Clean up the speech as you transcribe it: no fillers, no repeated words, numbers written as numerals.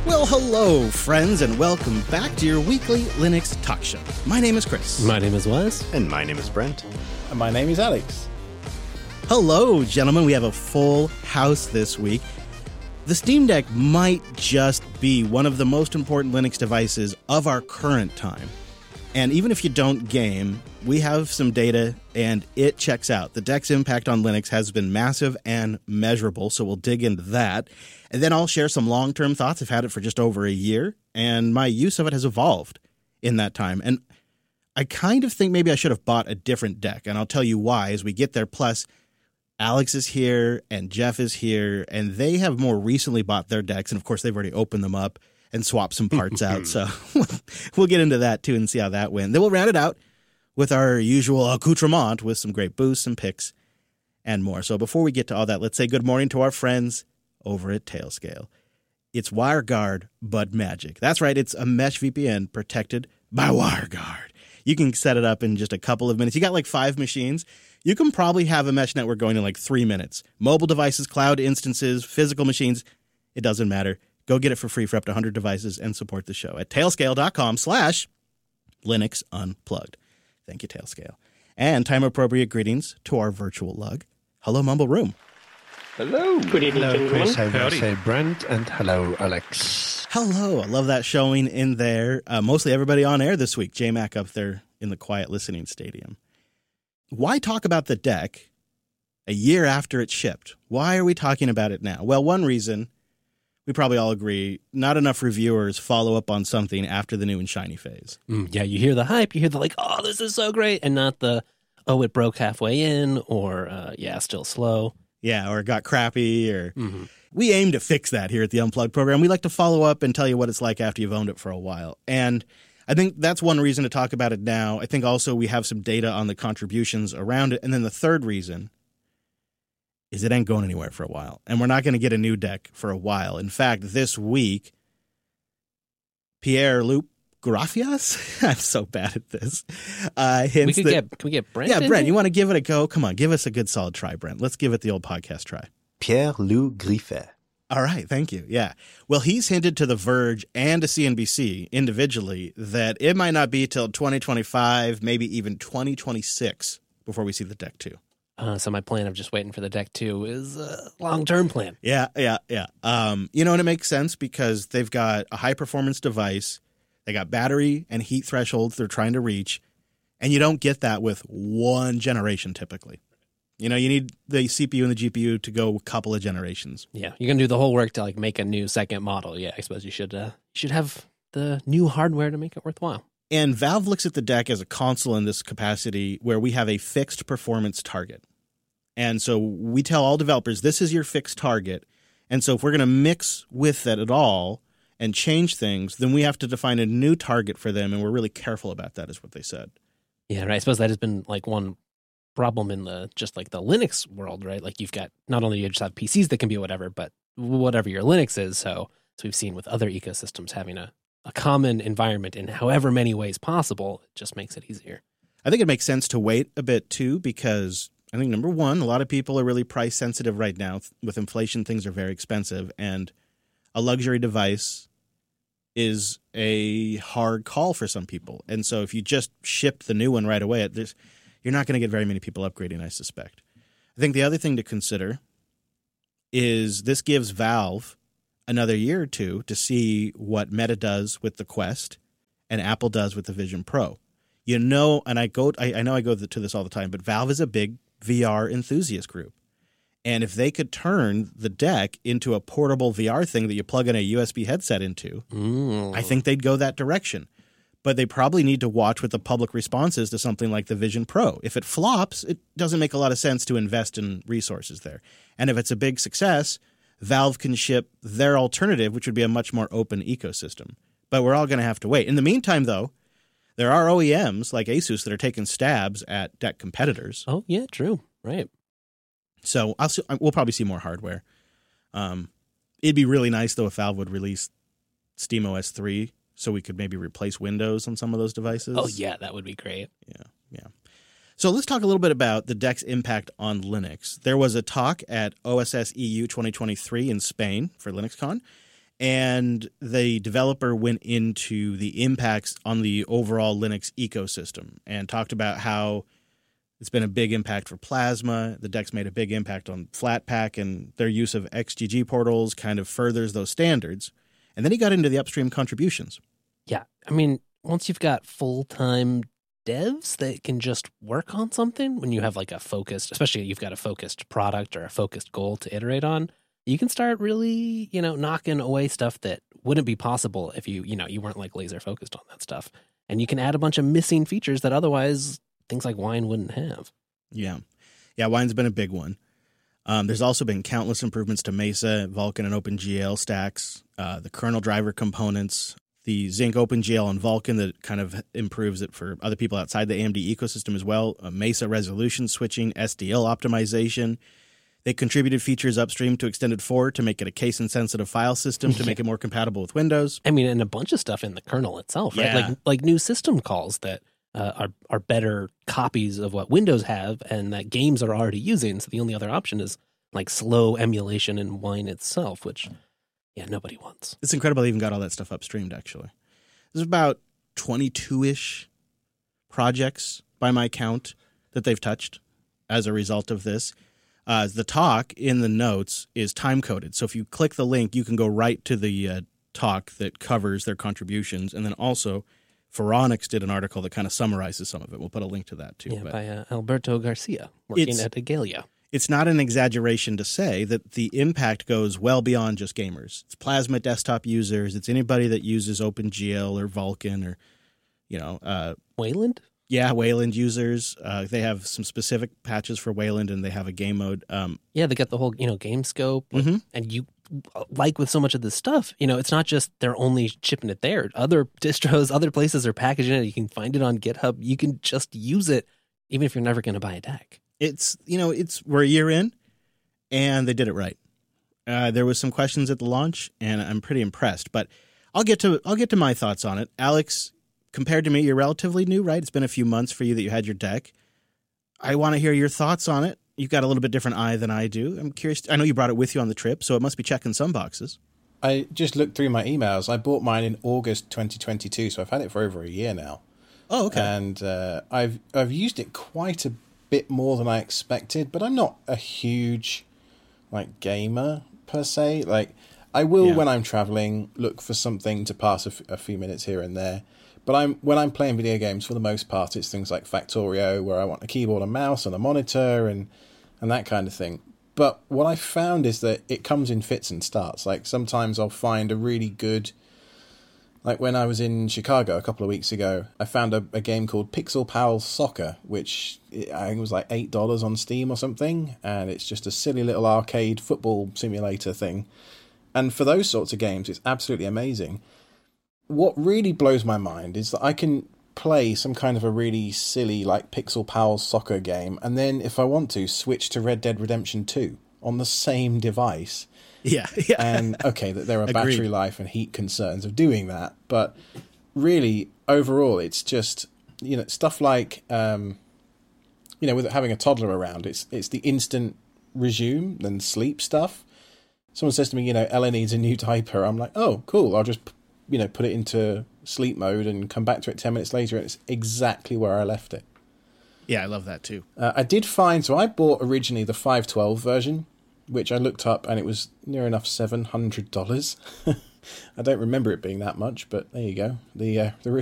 Well, hello, friends, and welcome back to your weekly Linux talk show. My name is Chris. My name is Wes. And my name is Brent. And my name is Alex. Hello, gentlemen. We have a full house this week. The Steam Deck might just be one of the most important Linux devices of our current time. And even if you don't game, we have some data, and it checks out. The Deck's impact on Linux has been massive and measurable, so we'll dig into that. And then I'll share some long-term thoughts. I've had it for just over a year, and my use of it has evolved in that time. And I kind of think maybe I should have bought a different deck, and I'll tell you why as we get there. Plus, Alex is here, and Jeff is here, and they have more recently bought their decks, and of course they've already opened them up and swap some parts out. So we'll get into that too and see how that went. Then we'll round it out with our usual accoutrement with some great boosts and picks and more. So before we get to all that, let's say good morning to our friends over at Tailscale. It's WireGuard, but magic. That's right. It's a mesh VPN protected by WireGuard. You can set it up in just a couple of minutes. You got like 5 machines. You can probably have a mesh network going in like 3 minutes. Mobile devices, cloud instances, physical machines, it doesn't matter. Go get it for free for up to 100 devices and support the show at tailscale.com/Linux Unplugged. Thank you, Tailscale. And time-appropriate greetings to our virtual lug. Hello, Mumble Room. Hello. Good evening, Hello, Chris. gentlemen. I say Brent, and hello, Alex. Hello. I love that showing in there. Mostly everybody on air this week. J-Mac up there in the quiet listening stadium. Why talk about the deck a year after it shipped? Why are we talking about it now? Well, one reason, we probably all agree, not enough reviewers follow up on something after the new and shiny phase. Yeah, you hear the hype, you hear the like, oh, this is so great, and not the, oh, it broke halfway in, or, still slow. Yeah, or it got crappy, or... We aim to fix that here at the Unplugged program. We like to follow up and tell you what it's like after you've owned it for a while. And I think that's one reason to talk about it now. I think also we have some data on the contributions around it. And then the third reason is it ain't going anywhere for a while. And we're not going to get a new deck for a while. In fact, this week, Pierre-Luc Grafias, I'm so bad at this, hints can we get Brent? Yeah, in Brent, here? you want to give it a go? Come on, give us a good solid try, Brent. Let's give it the old podcast try. Pierre-Luc Griffet. All right, thank you. Yeah. Well, he's hinted to The Verge and to CNBC individually that it might not be till 2025, maybe even 2026 before we see the deck 2. So my plan of just waiting for the deck 2 is a long-term plan. Yeah. And it makes sense because they've got a high-performance device. They got battery and heat thresholds they're trying to reach, and you don't get that with one generation typically. You need the CPU and the GPU to go a couple of generations. Yeah, you're going to do the whole work to like make a new second model. Yeah, I suppose you should have the new hardware to make it worthwhile. And Valve looks at the deck as a console in this capacity where we have a fixed performance target. And so we tell all developers, this is your fixed target. And so if we're going to mix with that at all and change things, then we have to define a new target for them. And we're really careful about that, is what they said. Yeah, right. I suppose that has been like one problem in the Linux world, right? Like you've got, not only you just have PCs that can be whatever, but whatever your Linux is. So we've seen with other ecosystems having a common environment in however many ways possible, it just makes it easier. I think it makes sense to wait a bit too, because I think number one, a lot of people are really price sensitive right now. With inflation, things are very expensive, and a luxury device is a hard call for some people. And so if you just shipped the new one right away, you're not going to get very many people upgrading, I suspect. I think the other thing to consider is this gives Valve another year or two to see what Meta does with the Quest and Apple does with the Vision Pro. And I know I go to this all the time, but Valve is a big VR enthusiast group. And if they could turn the deck into a portable VR thing that you plug in a USB headset into, I think they'd go that direction. But they probably need to watch what the public response is to something like the Vision Pro. If it flops, it doesn't make a lot of sense to invest in resources there. And if it's a big success, Valve can ship their alternative, which would be a much more open ecosystem. But we're all going to have to wait. In the meantime, though, there are OEMs like Asus that are taking stabs at deck competitors. Oh, yeah, true. Right. So we'll probably see more hardware. It'd be really nice, though, if Valve would release SteamOS 3 so we could maybe replace Windows on some of those devices. Oh, yeah, that would be great. Yeah. So let's talk a little bit about the deck's impact on Linux. There was a talk at OSS EU 2023 in Spain for LinuxCon, And the developer went into the impacts on the overall Linux ecosystem and talked about how it's been a big impact for Plasma. The deck's made a big impact on Flatpak, and their use of XGG portals kind of furthers those standards. And then he got into the upstream contributions. Yeah. I mean, once you've got full-time devs that can just work on something, when you have like a focused, especially you've got a focused product or a focused goal to iterate on, you can start really, knocking away stuff that wouldn't be possible if you weren't like laser focused on that stuff. And you can add a bunch of missing features that otherwise things like Wine wouldn't have. Yeah. Yeah, Wine's been a big one. There's also been countless improvements to Mesa, Vulkan, and OpenGL stacks, the kernel driver components, the Zinc OpenGL on Vulkan that kind of improves it for other people outside the AMD ecosystem as well, Mesa resolution switching, SDL optimization. They contributed features upstream to Extended 4 to make it a case-insensitive file system to make it more compatible with Windows. I mean, and a bunch of stuff in the kernel itself, right? Yeah. Like new system calls that are better copies of what Windows have and that games are already using. So the only other option is like slow emulation in Wine itself, which, nobody wants. It's incredible they even got all that stuff upstreamed, actually. There's about 22-ish projects, by my count, that they've touched as a result of this. The talk in the notes is time-coded. So if you click the link, you can go right to the talk that covers their contributions. And then also, Phoronix did an article that kind of summarizes some of it. We'll put a link to that, too. Yeah, by Alberto Garcia, working at Igalia. It's not an exaggeration to say that the impact goes well beyond just gamers. It's Plasma desktop users. It's anybody that uses OpenGL or Vulkan or, Wayland? Yeah, Wayland users. They have some specific patches for Wayland, and they have a game mode. They got the whole, game scope. Mm-hmm. And you, like with so much of this stuff, it's not just they're only shipping it there. Other distros, other places are packaging it. You can find it on GitHub. You can just use it, even if you're never going to buy a deck. We're a year in, and they did it right. There was some questions at the launch, and I'm pretty impressed. But I'll get to my thoughts on it. Alex, compared to me, you're relatively new, right? It's been a few months for you that you had your deck. I want to hear your thoughts on it. You've got a little bit different eye than I do. I'm curious. I know you brought it with you on the trip, so it must be checking some boxes. I just looked through my emails. I bought mine in August 2022, so I've had it for over a year now. Oh, okay. And I've used it quite a bit more than I expected, but I'm not a huge gamer per se. I will when I'm traveling look for something to pass a few minutes here and there. But when I'm playing video games, for the most part, it's things like Factorio, where I want a keyboard and mouse and a monitor and that kind of thing. But what I found is that it comes in fits and starts. Sometimes I'll find a really good... when I was in Chicago a couple of weeks ago, I found a game called Pixel Pals Soccer, which I think was $8 on Steam or something. And it's just a silly little arcade football simulator thing. And for those sorts of games, it's absolutely amazing. What really blows my mind is that I can play some kind of a really silly Pixel Pals soccer game, and then if I want to, switch to Red Dead Redemption 2 on the same device. Yeah. And okay, that there are battery life and heat concerns of doing that, but really overall, it's just stuff like with having a toddler around, it's the instant resume and sleep stuff. Someone says to me, Ella needs a new diaper. I'm like, oh, cool. I'll just put it into sleep mode and come back to it 10 minutes later, and it's exactly where I left it. Yeah, I love that too. I did find, so I bought originally the 512 version, which I looked up, and it was near enough $700. I don't remember it being that much, but there you go. The